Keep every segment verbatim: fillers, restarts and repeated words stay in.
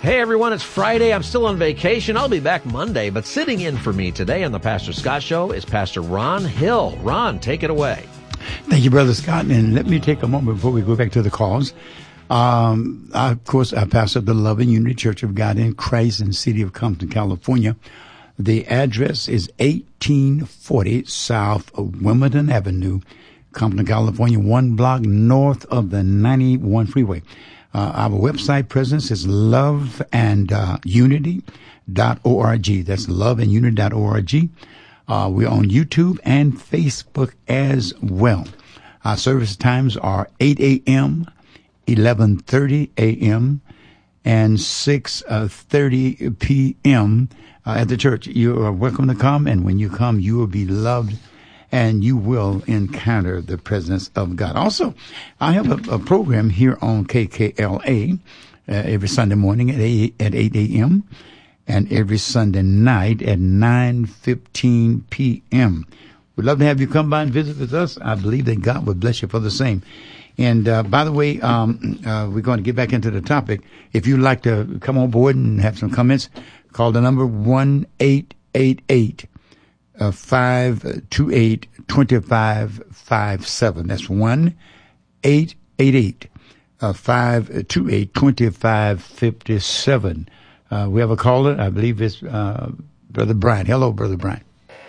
Hey everyone, it's Friday. I'm still on vacation. I'll be back Monday, but sitting in for me today on the Pastor Scott Show is Pastor Ron Hill. Ron, take it away. Thank you, Brother Scott. And let me take a moment before we go back to the calls. Um, I, of course, I pastor the Love and Unity Church of God in Christ in the city of Compton, California. The address is eighteen forty South Wilmington Avenue, Compton, California, one block north of the ninety-one freeway. Uh, our website presence is love and unity dot org. That's love and unity dot org. Uh, we're on YouTube and Facebook as well. Our service times are eight a.m., eleven thirty a.m., and six thirty p.m. Uh, at the church. You are welcome to come, and when you come, you will be loved and you will encounter the presence of God. Also, I have a, a program here on K K L A uh, every Sunday morning at eight, at eight a.m. and every Sunday night at nine fifteen p.m. We'd love to have you come by and visit with us. I believe that God will bless you for the same. And uh, by the way, um, uh, we're going to get back into the topic. If you'd like to come on board and have some comments, call the number one eight eight eight Uh, five two eight, two five five seven. That's one eight eight eight, five two eight, two five five seven. Uh, we have a caller. I believe it's uh, Brother Brian. Hello, Brother Brian.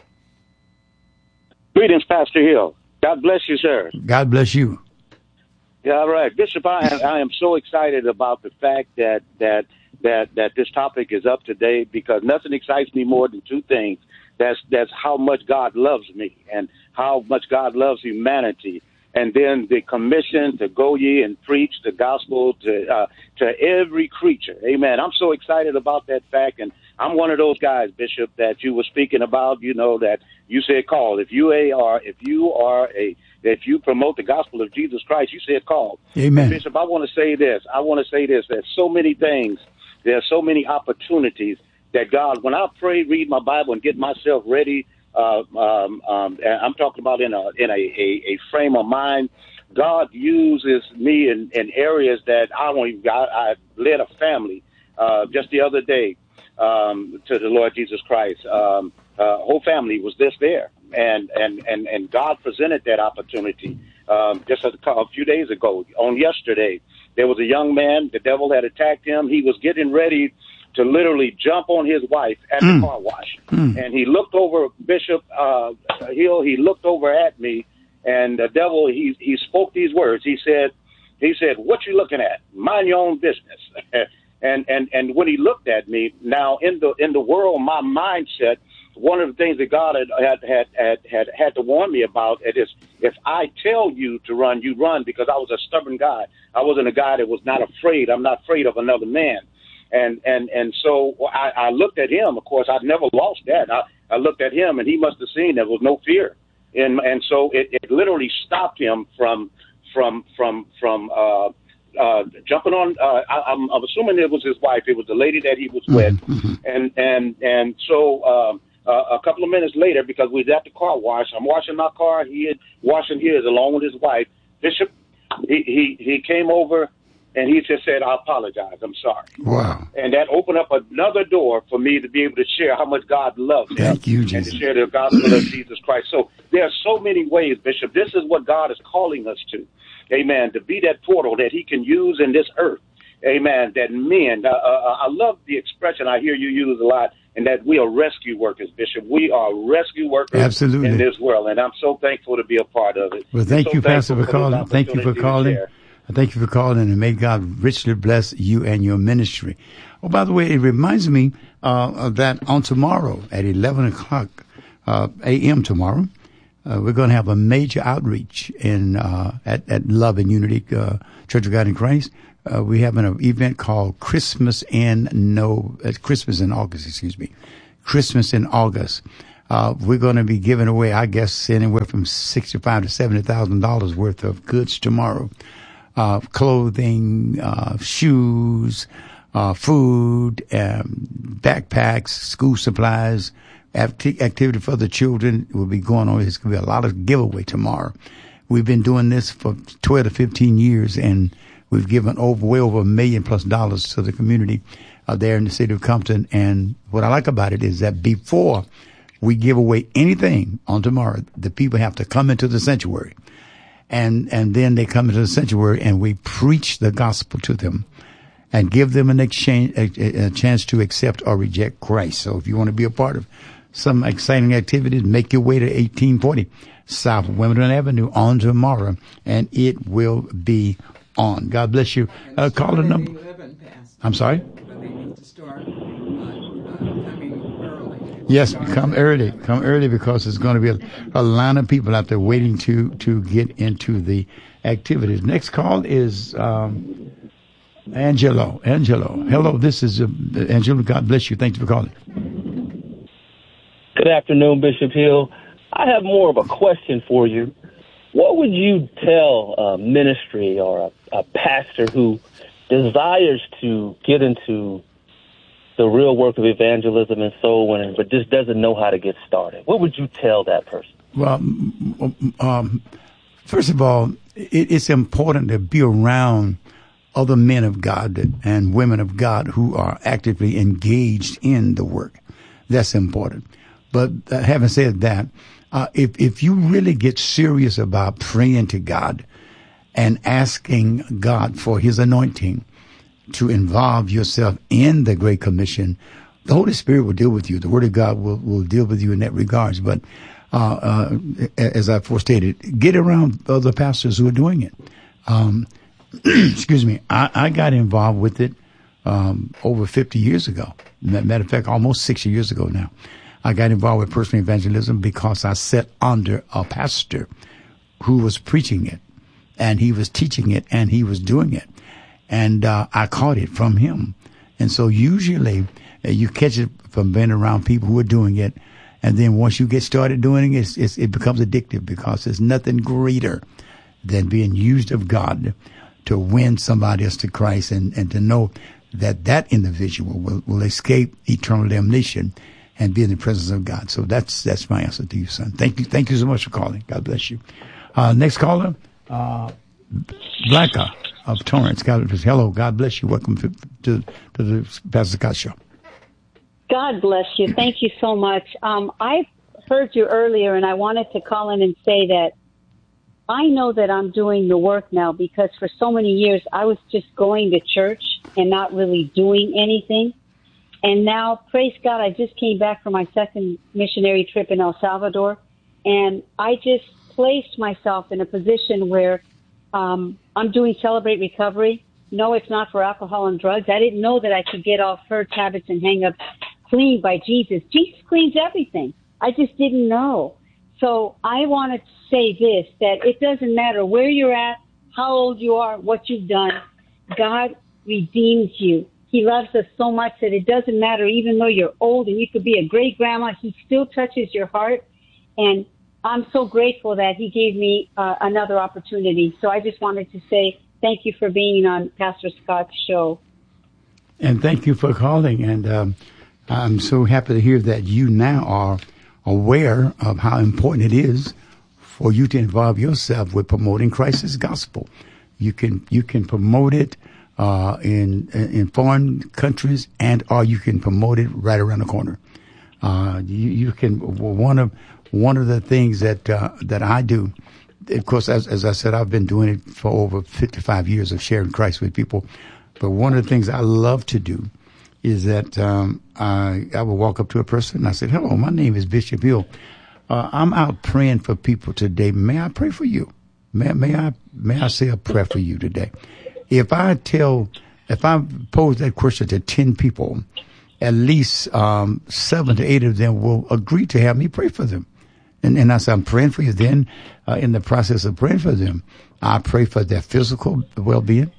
Greetings, Pastor Hill. God bless you, sir. God bless you. Yeah, all right. Bishop, I, I am so excited about the fact that, that, that, that this topic is up to date, because nothing excites me more than two things. That's that's how much God loves me and how much God loves humanity. And then the commission to go ye and preach the gospel to uh, to every creature. Amen. I'm so excited about that fact. And I'm one of those guys, Bishop, that you were speaking about, you know, that you said call. If you are, if you are a, if you promote the gospel of Jesus Christ, you said call. Amen. And Bishop, I want to say this. I want to say this. There's so many things. There are so many opportunities that God, when I pray, read my Bible, and get myself ready, uh, um, um, I'm talking about in a in a, a, a frame of mind, God uses me in, in areas that I don't even. I, I led a family uh, just the other day um, to the Lord Jesus Christ. Um, uh, whole family was just there, and and and and God presented that opportunity um, just a, a few days ago. On yesterday, there was a young man. The devil had attacked him. He was getting ready to literally jump on his wife at mm. the car wash. Mm. And he looked over, Bishop uh, Hill, he looked over at me, and the devil, he he spoke these words. He said, he said, "What you looking at? Mind your own business." and and and when he looked at me, now in the in the world, my mindset, one of the things that God had had had had had, had to warn me about it is, if I tell you to run, you run, because I was a stubborn guy. I wasn't a guy that was not afraid. I'm not afraid of another man. And, and, and so I, I looked at him. Of course, I'd never lost that. I, I looked at him, and he must have seen there was no fear. And, and so it, it literally stopped him from, from, from, from, uh, uh, jumping on, uh, I, I'm, I'm assuming it was his wife. It was the lady that he was with. Mm-hmm. And, and, and so, um, uh, a couple of minutes later, because we was at the car wash, I'm washing my car. He had washing his along with his wife. Bishop, he, he, he came over. And he just said, "I apologize. I'm sorry." Wow. And that opened up another door for me to be able to share how much God loves him. Thank you, Jesus. And to share the gospel of Jesus Christ. So there are so many ways, Bishop. This is what God is calling us to. Amen. To be that portal that he can use in this earth. Amen. That men, uh, uh, I love the expression I hear you use a lot, and that we are rescue workers, Bishop. We are rescue workers Absolutely. in this world. And I'm so thankful to be a part of it. Well, thank so you, Pastor, for calling. Thank you for calling. Share. Thank you for calling, and may God richly bless you and your ministry. Oh, by the way, it reminds me uh, of that on tomorrow at eleven o'clock uh, a m tomorrow, uh, we're going to have a major outreach in uh, at, at Love and Unity uh, Church of God in Christ. Uh, we have an event called Christmas in No uh, Christmas in August. Excuse me, Christmas in August. Uh, we're going to be giving away, I guess, anywhere from sixty-five to seventy thousand dollars worth of goods tomorrow. Uh, clothing, uh, shoes, uh, food, um, backpacks, school supplies, acti- activity for the children will be going on. There's going to be a lot of giveaway tomorrow. We've been doing this for twelve to fifteen years, and We've given over way over a million plus dollars to the community uh, there in the city of Compton. And what I like about it is that before we give away anything on tomorrow, the people have to come into the sanctuary. And, and then they come into the sanctuary and we preach the gospel to them and give them an exchange, a, a chance to accept or reject Christ. So if you want to be a part of some exciting activities, make your way to eighteen forty South Wimbledon Avenue on tomorrow, and it will be on. God bless you. Uh, call the number. I'm sorry? But they need to start uh, uh, coming early. Yes, come early. Come early because there's going to be a, a line of people out there waiting to, to get into the activities. Next call is um, Angelo. Angelo. Hello, this is uh, Angelo. God bless you. Thanks for calling. Good afternoon, Bishop Hill. I have more of a question for you. What would you tell a ministry or a, a pastor who desires to get into the real work of evangelism and soul winning, but just doesn't know how to get started? What would you tell that person? Well, um, first of all, it, it's important to be around other men of God and women of God who are actively engaged in the work. That's important. But uh, having said that, uh, if, if you really get serious about praying to God and asking God for his anointing to involve yourself in the Great Commission, the Holy Spirit will deal with you. The Word of God will, will deal with you in that regards. But uh, uh, as I forestated, get around other pastors who are doing it. Um, excuse me. I, I got involved with it um, over fifty years ago. Matter of fact, almost sixty years ago now. I got involved with personal evangelism because I sat under a pastor who was preaching it, and he was teaching it, and he was doing it. And uh, I caught it from him. And so usually uh, you catch it from being around people who are doing it. And then once you get started doing it, it's, it's, it becomes addictive because there's nothing greater than being used of God to win somebody else to Christ and, and to know that that individual will, will escape eternal damnation and be in the presence of God. So that's that's my answer to you, son. Thank you. Thank you so much for calling. God bless you. Uh, next caller, uh, Blanca of Torrance. God bless. Hello. God bless you. Welcome to, to, to the Pastor Scott Show. God bless you. Thank you so much. Um, I heard you earlier, and I wanted to call in and say that I know that I'm doing the work now because for so many years I was just going to church and not really doing anything. And now, praise God, I just came back from my second missionary trip in El Salvador, and I just placed myself in a position where um, I'm doing Celebrate Recovery. No, it's not for alcohol and drugs. I didn't know that I could get off hurts, habits, and hang-ups clean by Jesus. Jesus cleans everything. I just didn't know. So I wanted to say this, that it doesn't matter where you're at, how old you are, what you've done. God redeems you. He loves us so much that it doesn't matter, even though you're old and you could be a great grandma, he still touches your heart. And I'm so grateful that he gave me uh, another opportunity. So I just wanted to say thank you for being on Pastor Scott's show. And thank you for calling. And um, I'm so happy to hear that you now are aware of how important it is for you to involve yourself with promoting Christ's gospel. You can you can promote it Uh, in in foreign countries, and or you can promote it right around the corner. Uh, you, you can one of one of the things that uh, that I do. Of course, as as I said, I've been doing it for over fifty-five years of sharing Christ with people. But one of the things I love to do is that um, I I will walk up to a person and I said, "Hello, my name is Bishop Hill. Uh, I'm out praying for people today. May I pray for you? May may I may I say a prayer for you today?" If I tell, if I pose that question to ten people, at least um, seven to eight of them will agree to have me pray for them. And, and I say, I'm praying for you. Then uh, in the process of praying for them, I pray for their physical well-being.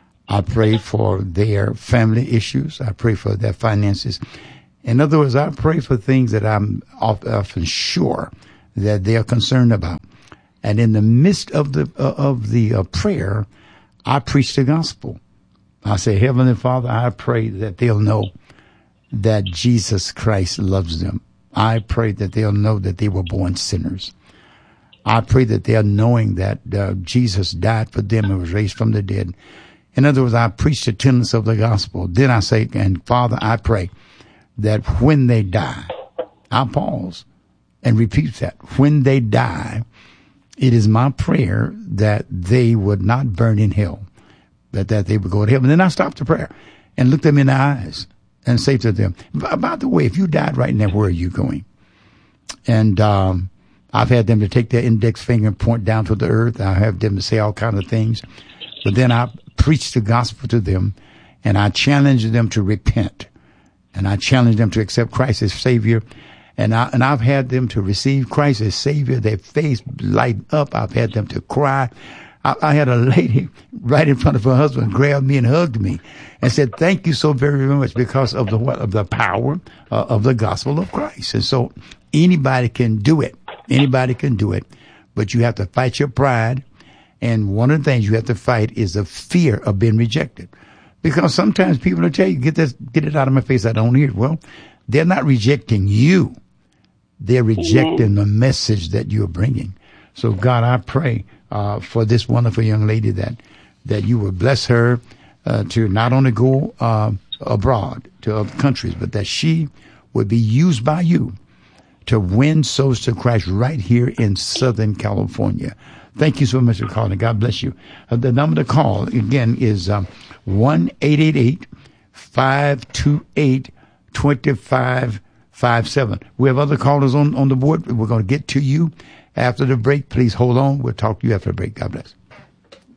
I pray for their family issues. I pray for their finances. In other words, I pray for things that I'm often sure that they are concerned about. And in the midst of the, uh, of the uh, prayer, I preach the gospel. I say, Heavenly Father, I pray that they'll know that Jesus Christ loves them. I pray that they'll know that they were born sinners. I pray that they're knowing that uh, Jesus died for them and was raised from the dead. In other words, I preach the tenets of the gospel. Then I say, and Father, I pray that when they die, I'll pause and repeat that. When they die, it is my prayer that they would not burn in hell, but that they would go to heaven. And then I stop the prayer and look them in the eyes and say to them, by the way, if you died right now, where are you going? And um, I've had them to take their index finger and point down to the earth. I have them to say all kinds of things. But then I preach the gospel to them, and I challenge them to repent. And I challenge them to accept Christ as Savior. And, I, and I've had them to receive Christ as Savior. Their face light up. I've had them to cry. I, I had a lady right in front of her husband grab me and hugged me and said, thank you so very, very much because of the what, of the power uh, of the gospel of Christ. And so anybody can do it. Anybody can do it. But you have to fight your pride. And one of the things you have to fight is the fear of being rejected. Because sometimes people will tell you, get this, get it out of my face, I don't hear it. Well, they're not rejecting you. They're rejecting Amen. The message that you're bringing. So God, I pray uh, for this wonderful young lady that, that you will bless her uh, to not only go uh, abroad to other countries, but that she would be used by you to win souls to Christ right here in Southern California. Thank you so much for calling. God bless you. Uh, the number to call, again, is um, one eight eight eight, five two eight, two five five seven. We have other callers on, on the board. We're going to get to you after the break. Please hold on. We'll talk to you after the break. God bless.